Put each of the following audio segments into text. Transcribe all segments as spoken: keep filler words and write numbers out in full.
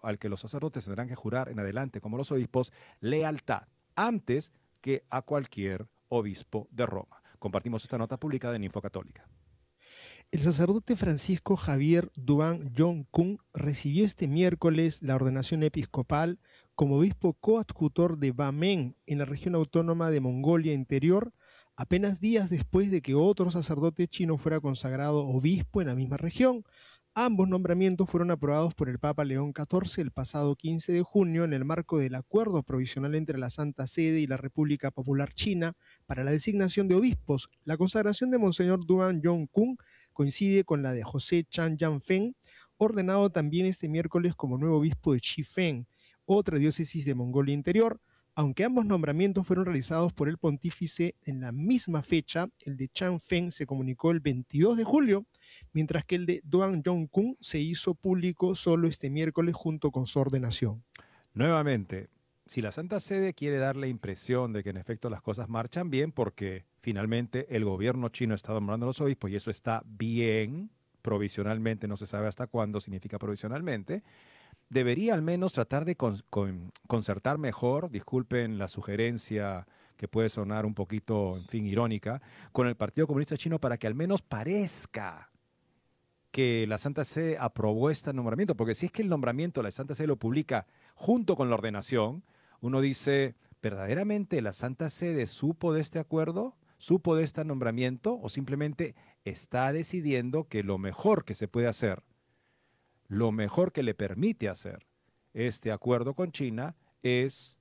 al que los sacerdotes tendrán que jurar en adelante, como los obispos, lealtad, antes que a cualquier obispo de Roma. Compartimos esta nota publicada en Info Católica. El sacerdote Francisco Javier Duan Jong-kun recibió este miércoles la ordenación episcopal como obispo coadjutor de Bamén, en la región autónoma de Mongolia Interior, apenas días después de que otro sacerdote chino fuera consagrado obispo en la misma región. Ambos nombramientos fueron aprobados por el Papa León catorce el pasado quince de junio en el marco del acuerdo provisional entre la Santa Sede y la República Popular China para la designación de obispos. La consagración de Monseñor Duan Jong-kun coincide con la de José Chan Yan-Feng, ordenado también este miércoles como nuevo obispo de Chifeng, otra diócesis de Mongolia Interior. Aunque ambos nombramientos fueron realizados por el pontífice en la misma fecha, el de Chan Feng se comunicó el veintidós de julio, mientras que el de Duan Jong-kun se hizo público solo este miércoles junto con su ordenación. Nuevamente, si la Santa Sede quiere dar la impresión de que en efecto las cosas marchan bien, porque finalmente el gobierno chino está nombrando a los obispos y eso está bien, provisionalmente, no se sabe hasta cuándo significa provisionalmente, debería al menos tratar de con, con, concertar mejor, disculpen la sugerencia que puede sonar un poquito, en fin, irónica, con el Partido Comunista Chino para que al menos parezca que la Santa Sede aprobó este nombramiento, porque si es que el nombramiento la Santa Sede lo publica junto con la ordenación, uno dice, ¿verdaderamente la Santa Sede supo de este acuerdo? ¿Supo de este nombramiento? ¿O simplemente está decidiendo que lo mejor que se puede hacer, lo mejor que le permite hacer este acuerdo con China es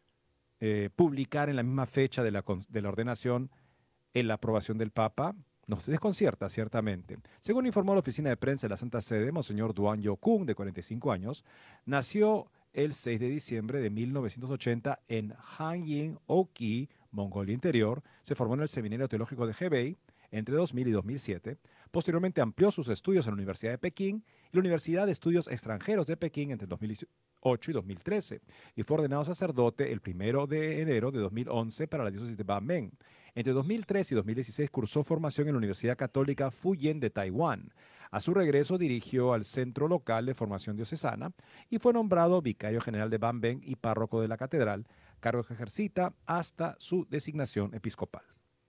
eh, publicar en la misma fecha de la, de la ordenación en la aprobación del Papa? Nos desconcierta, ciertamente. Según informó la oficina de prensa de la Santa Sede, Monseñor Duan Jong-kun, de cuarenta y cinco años, nació el seis de diciembre de mil novecientos ochenta en Hanying-Oki, Mongolia Interior. Se formó en el Seminario Teológico de Hebei entre dos mil y dos mil siete. Posteriormente amplió sus estudios en la Universidad de Pekín y la Universidad de Estudios Extranjeros de Pekín entre dos mil ocho y dos mil trece, y fue ordenado sacerdote el primero de enero de dos mil once para la diócesis de Bamén. Entre dos mil tres y dos mil dieciséis cursó formación en la Universidad Católica Fu-Yen de Taiwán. A su regreso dirigió al Centro Local de Formación Diocesana y fue nombrado vicario general de Bamén y párroco de la catedral, cargo que ejercita hasta su designación episcopal.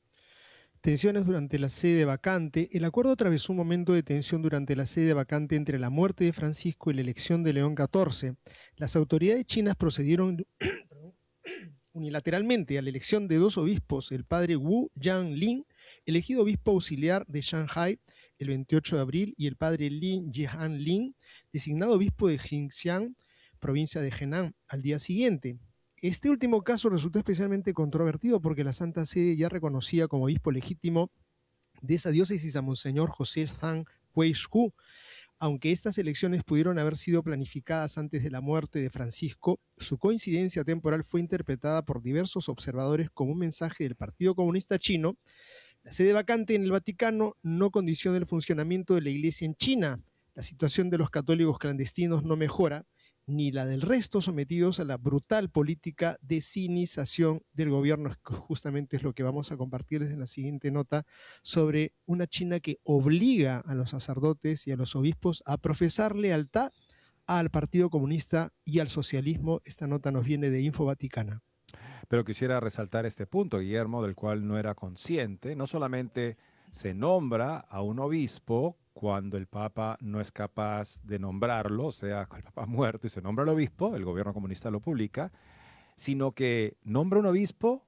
Tensiones durante la sede vacante. El acuerdo atravesó un momento de tensión durante la sede vacante entre la muerte de Francisco y la elección de León catorce. Las autoridades chinas procedieron unilateralmente a la elección de dos obispos, el padre Wu Yanlin, elegido obispo auxiliar de Shanghái el veintiocho de abril, y el padre Lin Jianlin, designado obispo de Xinjiang, provincia de Henan, al día siguiente. Este último caso resultó especialmente controvertido porque la Santa Sede ya reconocía como obispo legítimo de esa diócesis a Monseñor José Zhang Weishu. Aunque estas elecciones pudieron haber sido planificadas antes de la muerte de Francisco, su coincidencia temporal fue interpretada por diversos observadores como un mensaje del Partido Comunista Chino. La sede vacante en el Vaticano no condiciona el funcionamiento de la Iglesia en China. La situación de los católicos clandestinos no mejora, ni la del resto sometidos a la brutal política de sinización del gobierno. Justamente es lo que vamos a compartirles en la siguiente nota sobre una China que obliga a los sacerdotes y a los obispos a profesar lealtad al Partido Comunista y al socialismo. Esta nota nos viene de Info Vaticana. Pero quisiera resaltar este punto, Guillermo, del cual no era consciente. No solamente se nombra a un obispo cuando el Papa no es capaz de nombrarlo, o sea, el Papa ha muerto y se nombra al obispo, el gobierno comunista lo publica, sino que nombra un obispo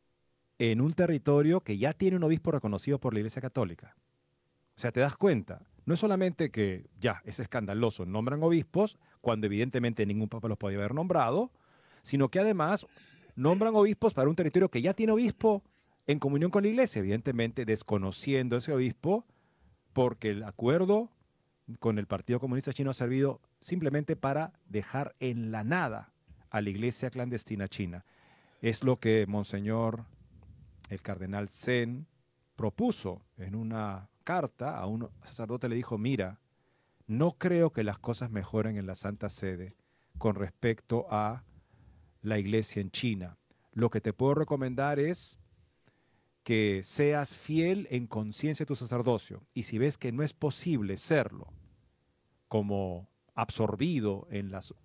en un territorio que ya tiene un obispo reconocido por la Iglesia Católica. O sea, te das cuenta, no es solamente que ya es escandaloso, nombran obispos cuando evidentemente ningún papa los podía haber nombrado, sino que además nombran obispos para un territorio que ya tiene obispo en comunión con la Iglesia, evidentemente desconociendo ese obispo, porque el acuerdo con el Partido Comunista Chino ha servido simplemente para dejar en la nada a la Iglesia clandestina china. Es lo que Monseñor, el cardenal Zen, propuso en una carta a un sacerdote. Le dijo, mira, no creo que las cosas mejoren en la Santa Sede con respecto a la Iglesia en China. Lo que te puedo recomendar es que seas fiel en conciencia a tu sacerdocio, y si ves que no es posible serlo, como absorbido en las